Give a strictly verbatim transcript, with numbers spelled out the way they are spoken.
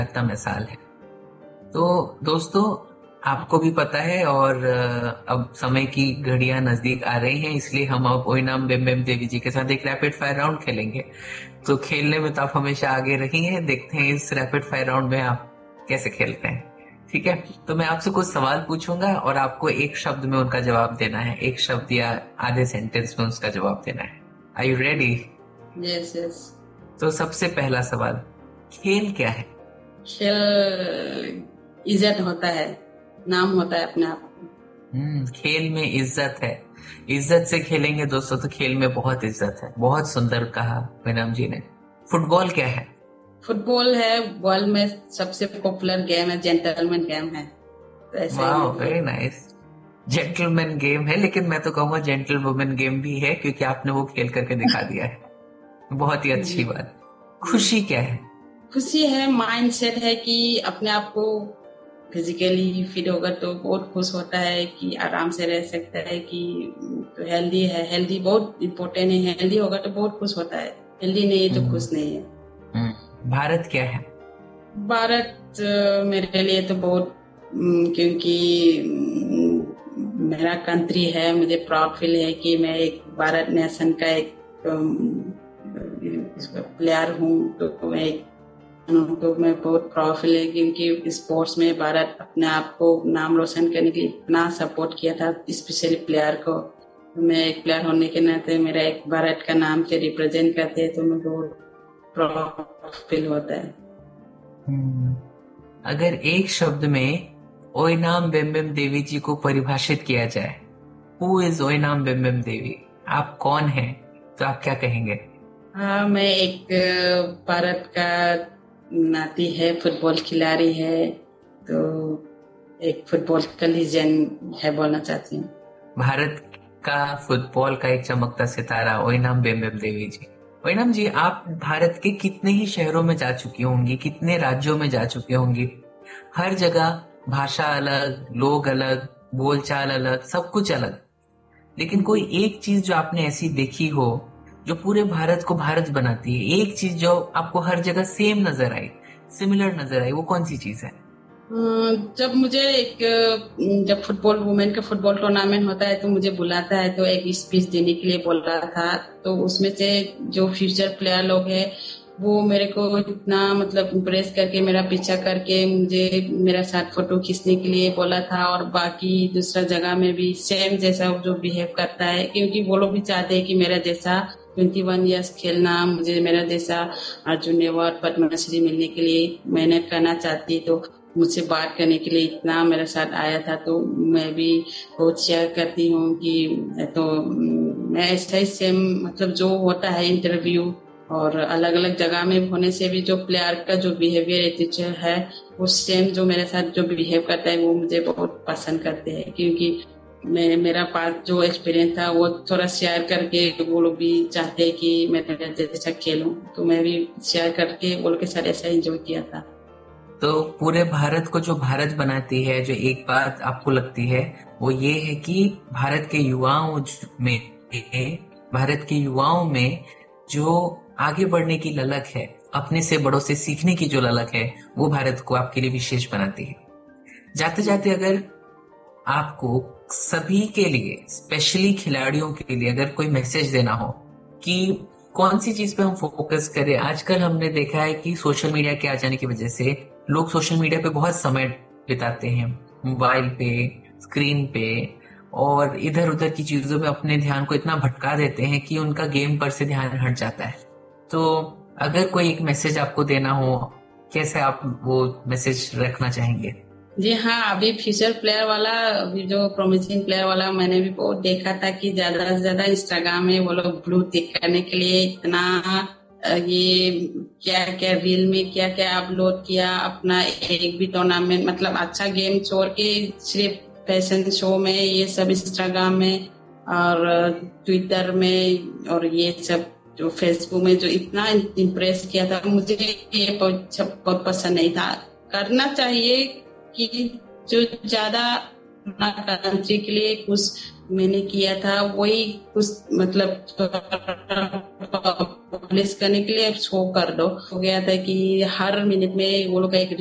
लगता मिसाल है। तो दोस्तों, आपको भी पता है और अ, अब समय की घड़ियां नजदीक आ रही हैं, इसलिए हम अब ओइनाम बेम बेम देवी जी के साथ एक रैपिड फायर राउंड खेलेंगे। तो खेलने में तो आप हमेशा आगे रही हैं, देखते हैं इस रैपिड फायर राउंड में आप कैसे खेलते हैं। ठीक है, तो मैं आपसे कुछ सवाल पूछूंगा और आपको एक शब्द में उनका जवाब देना है, एक शब्द या आधे सेंटेंस में उसका जवाब देना है। Are you ready? Yes yes. तो सबसे पहला सवाल, खेल क्या है? खेल इज्जत होता है, नाम होता है अपने आप। हम्म खेल में इज्जत है। इज्जत से खेलेंगे दोस्तों तो खेल में बहुत इज्जत है। बहुत सुंदर कहा मीनम जी ने। फुटबॉल क्या है? फुटबॉल है वर्ल्ड में सबसे पॉपुलर गेम है, जेंटलमैन गेम है, तो ऐसा ही वाह, मैं वेरी बोल। नाइस। जेंटलमैन गेम है, लेकिन मैं तो कहूंगा जेंटल वुमेन गेम भी है, क्योंकि आपने वो खेल करके दिखा दिया है। बहुत ही जी अच्छी बात। जी। खुशी क्या है? खुशी है, माइंड सेट है कि अपने आप को फिजिकली फिट होगा तो बहुत खुश होता है कि आराम से रह सकता है कि तो हेल्दी है। हेल्दी बहुत इम्पोर्टेंट है, हेल्दी होगा तो बहुत खुश होता है, हेल्दी नहीं है तो हम्म खुश नहीं है। हम्म भारत क्या है? भारत अ, मेरे लिए तो बहुत अम, क्योंकि अम, मेरा कंट्री है, मुझे प्राउड फील है कि मैं एक भारत नेशन का एक प्लेयर हूँ। तो मैं एक तो मैं बहुत प्राउड फील है क्योंकि स्पोर्ट्स में भारत अपने आप को नाम रोशन करने के लिए इतना सपोर्ट किया था, स्पेशली प्लेयर को। तो मैं एक प्लेयर होने के नाते मेरा एक भारत का नाम से रिप्रेजेंट करते हैं, तो मैं बहुत प्राउड फील होता है। हम्म अगर एक शब्द में ओइनाम बेम्बेम देवी जी को परिभाषित किया जाए, हु इज ओइनाम बेम्बेम देवी, आप कौन हैं, तो आप क्या कहेंगे? हाँ, मैं एक अ, भारत का नाती है, फुटबॉल खिलाड़ी है, तो एक फुटबॉल का लीजेंड है बोलना चाहती हूँ। भारत का फुटबॉल का एक चमकता सितारा ओइनाम बेम्बेम देवी जी। ओइनाम जी, आप भारत के कितने ही शहरों में जा चुकी होंगी, कितने राज्यों में जा चुकी होंगी। हर जगह भाषा अलग, लोग अलग, बोलचाल अलग, सब कुछ अलग। लेकिन कोई एक चीज जो आपने ऐसी देखी हो जो पूरे भारत को भारत बनाती है, एक चीज जो आपको हर जगह सेम नजर आई, सिमिलर नजर आई, वो कौन सी चीज है? अ, जब मुझे एक अ, जब फुटबॉल वुमेन का फुटबॉल टूर्नामेंट होता है तो मुझे बुलाता है, तो एक स्पीच देने के लिए बोल रहा था। तो उसमें से जो फ्यूचर प्लेयर लोग हैं वो मेरे को इतना मतलब इम्प्रेस करके मेरा पीछा करके मुझे मेरा साथ फोटो खींचने के लिए बोला था। और बाकी दूसरा जगह में भी सेम जैसा जो बिहेव करता है, क्योंकि वो लोग भी चाहते हैं कि मेरा जैसा ट्वेंटी वन ईयर्स खेलना, मुझे मेरा जैसा अर्जुन अवार्ड पद्मश्री मिलने के लिए मेहनत करना चाहती। तो मुझसे बात करने के लिए इतना मेरे साथ आया था, तो मैं भी बहुत शेयर करती हूँ कि तो मैं ऐसा ही सेम मतलब जो होता है इंटरव्यू और अलग अलग जगह में होने से भी जो प्लेयर का जो बिहेवियर एटीट्यूड है वो सेम जो मेरे साथ जो बिहेव करता है वो मुझे बहुत पसंद करते हैं। क्योंकि मैं मेरा पास जो एक्सपीरियंस था वो थोड़ा शेयर करके वो लोग भी चाहते हैं कि मैं जैसा खेलूं, तो मैं भी शेयर करके वो लोग के साथ ऐसा एंजॉय किया था। तो पूरे भारत को जो भारत बनाती है, जो एक बात आपको लगती है, वो ये है कि भारत के युवाओं में भारत के युवाओं में जो आगे बढ़ने की ललक है, अपने से बड़ों से सीखने की जो ललक है, वो भारत को आपके लिए विशेष बनाती है। जाते जाते अगर आपको सभी के लिए, स्पेशली खिलाड़ियों के लिए अगर कोई मैसेज देना हो कि कौन सी चीज पे हम फोकस करें। आजकल हमने देखा है कि सोशल मीडिया के आ जाने की वजह से लोग सोशल मीडिया पे बहुत समय बिताते हैं, मोबाइल पे, स्क्रीन पे, और इधर उधर की चीजों में अपने ध्यान को इतना भटका देते हैं कि उनका गेम पर से ध्यान हट जाता है। तो अगर कोई एक मैसेज आपको देना हो, कैसे आप वो मैसेज रखना चाहेंगे? जी हाँ, अभी फ्यूचर प्लेयर वाला, अभी जो प्रोमिसिंग प्लेयर वाला मैंने भी बहुत देखा था कि ज्यादा से ज्यादा इंस्टाग्राम में वो लोग ब्लू टिक करने के लिए इतना अ, ये क्या क्या रील में क्या क्या अपलोड किया अपना। एक भी टूर्नामेंट मतलब अच्छा गेम छोड़ के सिर्फ फैशन शो में ये सब इंस्टाग्राम में और ट्विटर में और ये सब जो फेसबुक में जो इतना इम्प्रेस किया था, मुझे ये बहुत बहुत पसंद नहीं था। करना चाहिए कि जो ज्यादा कंट्री के लिए कुछ मैंने किया था वही कुछ मतलब पब्लिश करने के लिए शो कर दो। हो गया था कि हर मिनट में वो लोग का एक